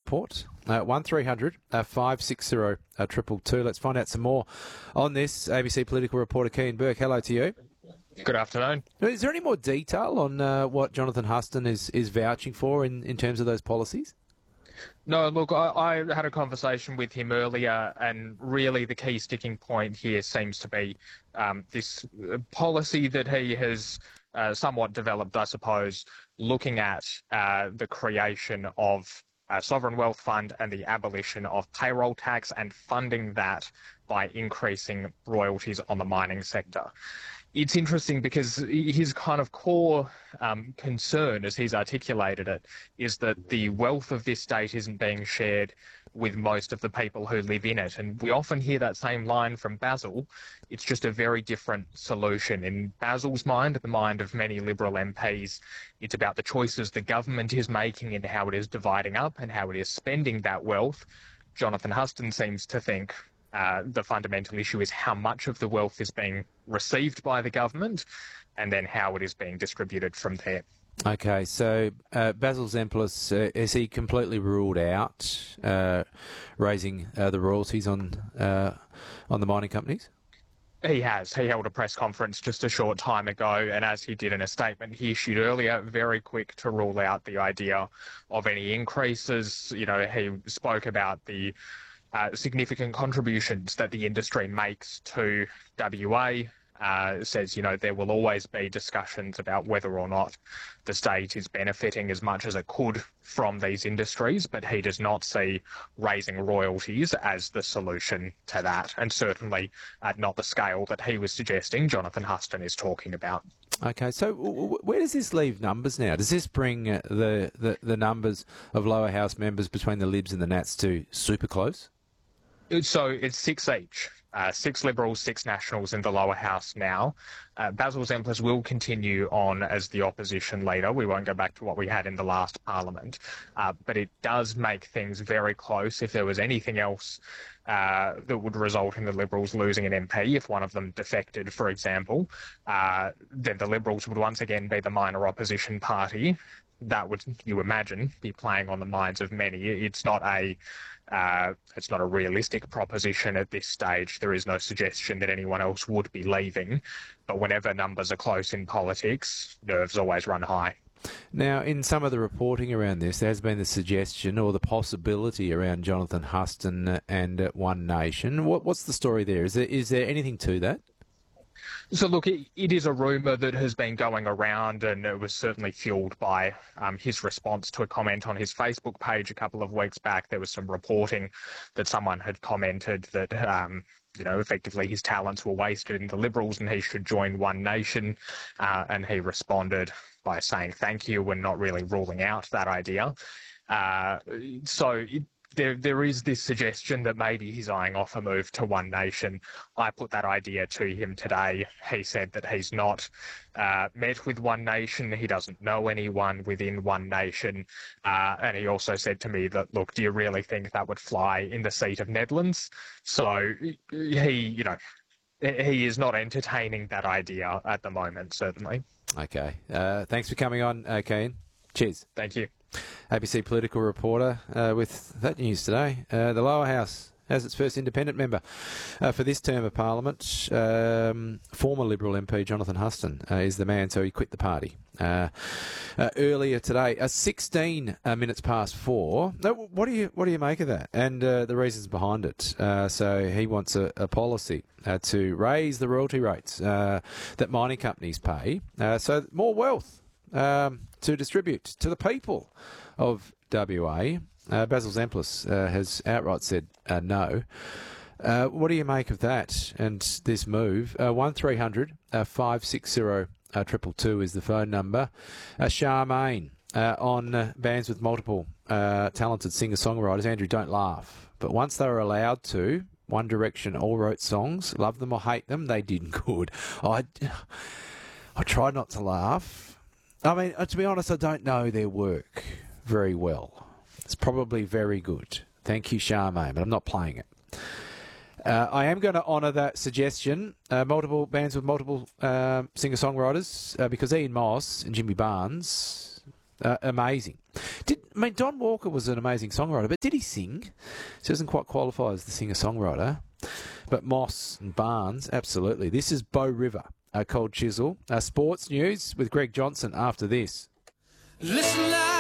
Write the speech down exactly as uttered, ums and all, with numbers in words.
Report. Uh, one three hundred five six zero two two. Let's find out some more on this. A B C political reporter Kean Burke, hello to you. Good afternoon. Is there any more detail on uh, what Jonathan Huston is, is vouching for in, in terms of those policies? No, look, I, I had a conversation with him earlier, and really the key sticking point here seems to be um, this policy that he has uh, somewhat developed, I suppose, looking at uh, the creation of a sovereign wealth fund and the abolition of payroll tax and funding that by increasing royalties on the mining sector. It's interesting because his kind of core um, concern, as he's articulated it, is that the wealth of this state isn't being shared with most of the people who live in it. And we often hear that same line from Basil. It's just a very different solution. In Basil's mind, the mind of many Liberal M Ps, it's about the choices the government is making and how it is dividing up and how it is spending that wealth. Jonathan Huston seems to think Uh, the fundamental issue is how much of the wealth is being received by the government and then how it is being distributed from there. Okay, so uh, Basil Zempilas, uh, is he completely ruled out uh, raising uh, the royalties on uh, on the mining companies? He has. He held a press conference just a short time ago, and as he did in a statement he issued earlier, very quick to rule out the idea of any increases. You know, he spoke about the Uh, significant contributions that the industry makes to W A, uh, says, you know, there will always be discussions about whether or not the state is benefiting as much as it could from these industries, but he does not see raising royalties as the solution to that, and certainly at not the scale that he was suggesting Jonathan Huston is talking about. Okay, so w- where does this leave numbers now? Does this bring uh, the, the, the numbers of lower house members between the Libs and the Nats to super close? So it's six each, uh, six Liberals, six Nationals in the lower house now. Uh, Basil Zempilas will continue on as the opposition leader. We won't go back to what we had in the last parliament, uh, but it does make things very close. If there was anything else uh, that would result in the Liberals losing an M P, if one of them defected, for example, uh, then the Liberals would once again be the minor opposition party. That would, you imagine, be playing on the minds of many. It's not a uh, it's not a realistic proposition at this stage. There is no suggestion that anyone else would be leaving. But whenever numbers are close in politics, nerves always run high. Now, in some of the reporting around this, there has been the suggestion or the possibility around Jonathan Huston and uh, One Nation. What, what's the story there? Is there is there anything to that? So, look, it, it is a rumour that has been going around, and it was certainly fuelled by um, his response to a comment on his Facebook page a couple of weeks back. There was some reporting that someone had commented that, um, you know, effectively his talents were wasted in the Liberals and he should join One Nation, uh, and he responded by saying thank you and not really ruling out that idea. Uh, so it, There, there is this suggestion that maybe he's eyeing off a move to One Nation. I put that idea to him today. He said that he's not uh, met with One Nation. He doesn't know anyone within One Nation. Uh, and he also said to me that, look, do you really think that would fly in the seat of Nedlands? So he, you know, he is not entertaining that idea at the moment, certainly. Okay. Uh, thanks for coming on, uh, Kean. Cheers. Thank you. A B C political reporter uh, with that news today. Uh, the lower house has its first independent member uh, for this term of Parliament. Um, former Liberal M P Jonathan Huston uh, is the man, so he quit the party uh, uh, earlier today. Uh, sixteen uh, minutes past four. Now, what do you what do you make of that? And uh, the reasons behind it. Uh, so he wants a, a policy uh, to raise the royalty rates uh, that mining companies pay, uh, so more wealth Um, to distribute to the people of W A. Uh, Basil Zempilas uh, has outright said uh, no. Uh, what do you make of that and this move? Uh, one three hundred five six zero two two is the phone number. Uh, Charmaine uh, on uh, bands with multiple uh, talented singer-songwriters. Andrew, don't laugh. But once they were allowed to, One Direction all wrote songs. Love them or hate them, they did good. I, I try not to laugh. I mean, to be honest, I don't know their work very well. It's probably very good. Thank you, Charmaine, but I'm not playing it. Uh, I am going to honour that suggestion. Uh, multiple bands with multiple uh, singer-songwriters, uh, because Ian Moss and Jimmy Barnes, uh, amazing. Did I mean, Don Walker was an amazing songwriter, but did he sing? He doesn't quite qualify as the singer-songwriter. But Moss and Barnes, absolutely. This is Bow River, uh, Cold Chisel. Uh, sports news with Greg Johnson after this. Listen loud.